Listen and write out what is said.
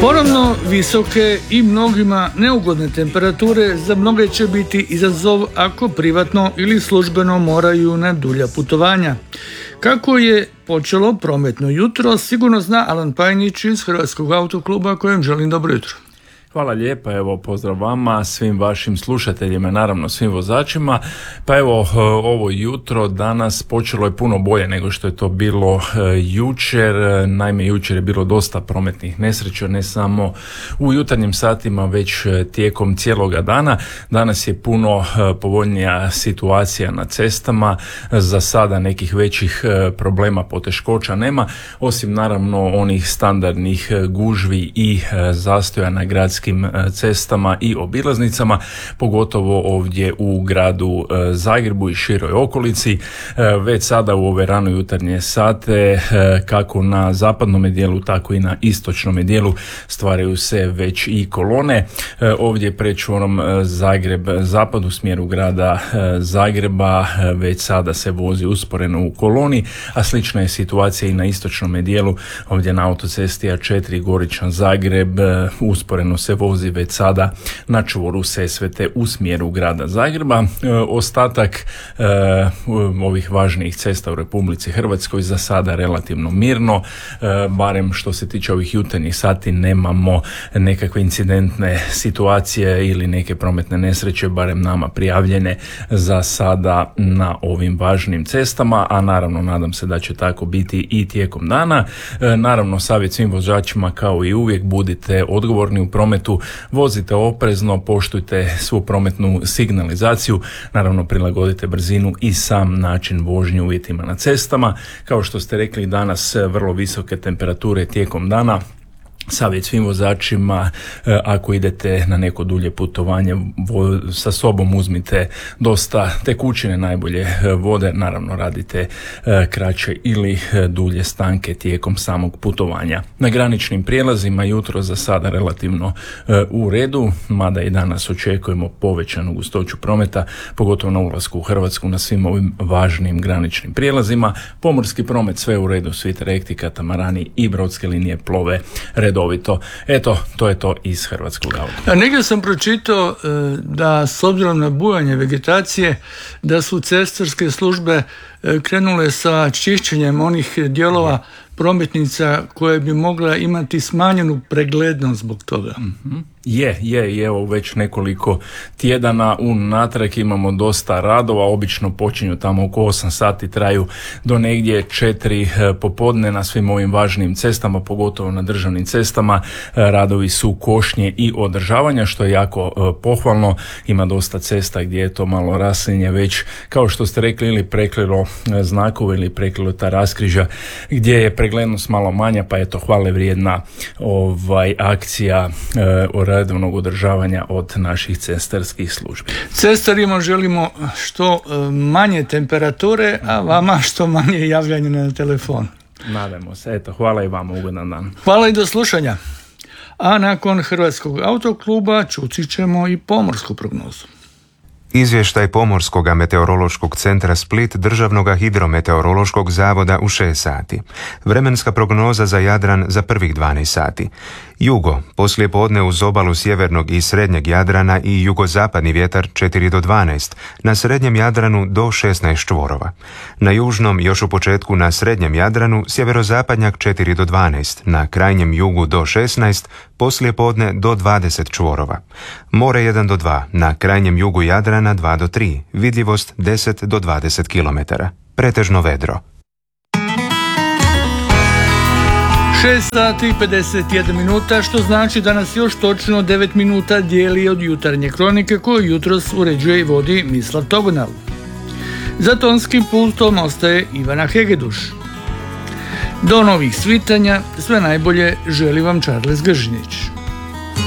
Ponovno visoke i mnogima neugodne temperature za mnoge će biti izazov ako privatno ili službeno moraju na dulja putovanja. Kako je počelo prometno jutro, sigurno zna Alan Pajnić iz Hrvatskog autokluba kojem želim dobro jutro. Hvala lijepa, evo pozdrav vama, svim vašim slušateljima, naravno svim vozačima. Pa evo, ovo jutro danas počelo je puno bolje nego što je to bilo jučer. Naime, jučer je bilo dosta prometnih nesreća, ne samo u jutarnjim satima, već tijekom cijeloga dana. Danas je puno povoljnija situacija na cestama, za sada nekih većih problema, poteškoća nema, osim naravno onih standardnih gužvi i zastoja na gradskim cestama i obilaznicama, pogotovo ovdje u gradu Zagrebu i široj okolici. Već sada u ove rano jutarnje sate, kako na zapadnom dijelu, tako i na istočnom dijelu stvaraju se već i kolone. Ovdje prečvorom Zagreb-zapad u smjeru grada Zagreba već sada se vozi usporeno u koloni, a slična je situacija i na istočnom dijelu. Ovdje na autocesti A4 Goričan-Zagreb usporeno se vozi već sada na čvoru Sesvete u smjeru grada Zagreba. Ostatak ovih važnijih cesta u Republici Hrvatskoj za sada relativno mirno, barem što se tiče ovih jutarnjih sati nemamo nekakve incidentne situacije ili neke prometne nesreće, barem nama prijavljene za sada na ovim važnim cestama, a naravno nadam se da će tako biti i tijekom dana. Naravno, savjet svim vozačima kao i uvijek, budite odgovorni u prometu, vozite oprezno, poštujte svu prometnu signalizaciju, naravno prilagodite brzinu i sam način vožnje uvjetima na cestama. Kao što ste rekli, danas vrlo visoke temperature tijekom dana. Savjet svim vozačima, ako idete na neko dulje putovanje, sa sobom uzmite dosta tekućine, najbolje vode, naravno radite kraće ili dulje stanke tijekom samog putovanja. Na graničnim prijelazima jutro za sada relativno u redu, mada i danas očekujemo povećanu gustoću prometa, pogotovo na ulasku u Hrvatsku na svim ovim važnim graničnim prijelazima. Pomorski promet sve u redu, svi trajekti, katamarani i brodske linije plove redovito. Eto, to je to iz Hrvatskog auta. Negdje sam pročitao da s obzirom na bujanje vegetacije, da su cestarske službe krenule sa čišćenjem onih dijelova prometnica koje bi mogla imati smanjenu preglednost zbog toga. Evo već nekoliko tjedana unatrag imamo dosta radova, obično počinju tamo oko 8 sati, traju do negdje 4 popodne na svim ovim važnim cestama, pogotovo na državnim cestama. Radovi su košnje i održavanja, što je jako pohvalno. Ima dosta cesta gdje je to malo raslinje već, kao što ste rekli, ili prekrilo znakove ili prekrilo ta raskrižja gdje je preglednost malo manja, pa je to hvale vrijedna akcija redovnog održavanja od naših cestarskih službi. Cestarima želimo što manje temperature, a vama što manje javljanja na telefon. Nadamo se. Eto, hvala i vama, ugodan dan. Hvala i do slušanja. A nakon Hrvatskog autokluba čuti ćemo i pomorsku prognozu. Izvještaj Pomorskog meteorološkog centra Split Državnog hidrometeorološkog zavoda u 6 sati. Vremenska prognoza za Jadran za prvih 12 sati. Jugo, poslije podne uz obalu sjevernog i srednjeg Jadrana i jugozapadni vjetar 4 do 12, na srednjem Jadranu do 16 čvorova. Na južnom, još u početku na srednjem Jadranu, sjeverozapadnjak 4 do 12, na krajnjem jugu do 16, poslije podne do 20 čvorova. More 1 do 2, na krajnjem jugu Jadrana 2 do 3, vidljivost 10 do 20 km. Pretežno vedro. 6 sati i 51 minuta, što znači da nas još točno 9 minuta dijeli od jutarnje kronike koju jutros uređuje i vodi Mislav Togonal. Za tonskim pultom ostaje Ivana Hegeduš. Do novih svitanja, sve najbolje želi vam Charles Gržinić.